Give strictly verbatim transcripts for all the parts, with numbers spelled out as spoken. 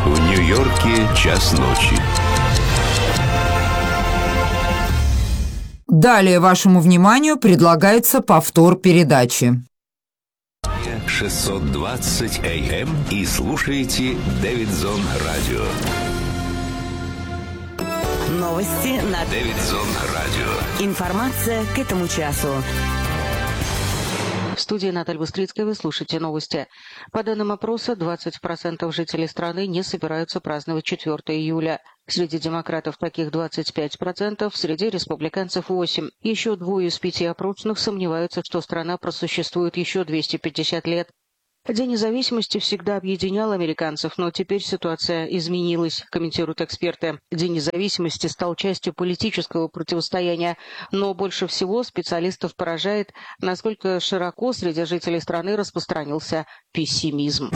В Нью-Йорке час ночи. Далее вашему вниманию предлагается повтор передачи. шестьсот двадцать эй эм и слушаете Дэвидсон Радио. Новости на Дэвидсон Радио. Информация к этому часу. В студии Наталья Быстрицкая, вы слушаете новости. По данным опроса, двадцать процентов жителей страны не собираются праздновать четвёртого июля. Среди демократов таких двадцать пять процентов, среди республиканцев восемь процентов. Еще двое из пяти опрошенных сомневаются, что страна просуществует еще двести пятьдесят лет. День независимости всегда объединял американцев, но теперь ситуация изменилась, комментируют эксперты. День независимости стал частью политического противостояния, но больше всего специалистов поражает, насколько широко среди жителей страны распространился пессимизм.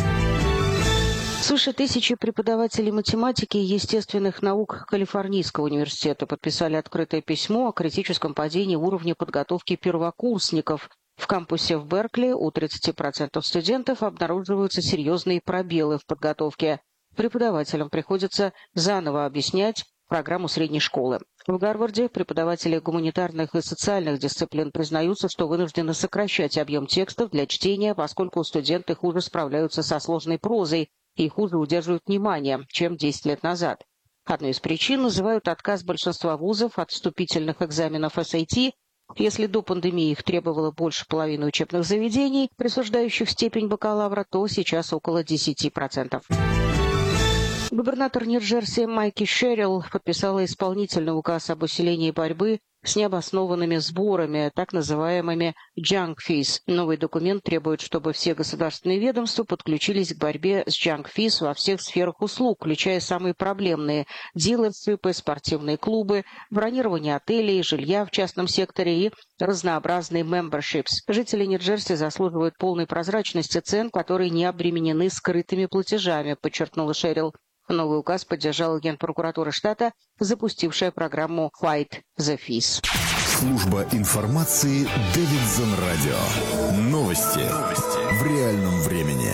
Свыше тысячи преподавателей математики и естественных наук Калифорнийского университета подписали открытое письмо о критическом падении уровня подготовки первокурсников. В кампусе в Беркли у тридцати процентов студентов обнаруживаются серьезные пробелы в подготовке. Преподавателям приходится заново объяснять программу средней школы. В Гарварде преподаватели гуманитарных и социальных дисциплин признаются, что вынуждены сокращать объем текстов для чтения, поскольку студенты хуже справляются со сложной прозой и хуже удерживают внимание, чем десять лет назад. Одной из причин называют отказ большинства вузов от вступительных экзаменов эс эй ти. Если до пандемии их требовало больше половины учебных заведений, присуждающих степень бакалавра, то сейчас около десяти процентов. Губернатор Нью-Джерси Майки Шерилл подписала исполнительный указ об усилении борьбы с необоснованными сборами, так называемыми junk fees. Новый документ требует, чтобы все государственные ведомства подключились к борьбе с junk fees во всех сферах услуг, включая самые проблемные – дилершипы, спортивные клубы, бронирование отелей, жилья в частном секторе и разнообразные memberships. Жители Нью-Джерси заслуживают полной прозрачности цен, которые не обременены скрытыми платежами, подчеркнула Шерилл. Новый указ поддержала Генпрокуратура штата, запустившая программу Fight the Fees. Служба информации Дэвидсон Радио. Новости в реальном времени.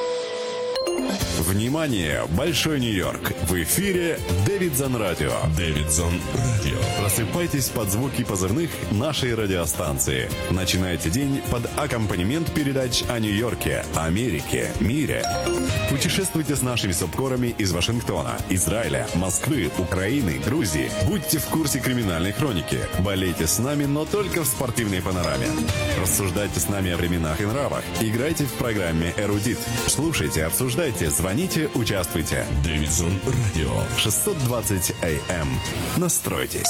Внимание, Большой Нью-Йорк! В эфире Дэвидсон Радио. Дэвидсон Радио. Просыпайтесь под звуки позывных нашей радиостанции. Начинайте день под аккомпанемент передач о Нью-Йорке, Америке, мире. Путешествуйте с нашими субкорами из Вашингтона, Израиля, Москвы, Украины, Грузии. Будьте в курсе криминальной хроники. Болейте с нами, но только в спортивной панораме. Рассуждайте с нами о временах и нравах. Играйте в программе «Эрудит». Слушайте, обсуждайте, звоните, участвуйте. Дэвидсон Радио. шестьсот двадцать эй эм. Настройтесь.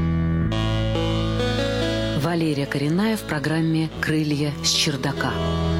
Валерия Коренная в программе «Крылья с чердака».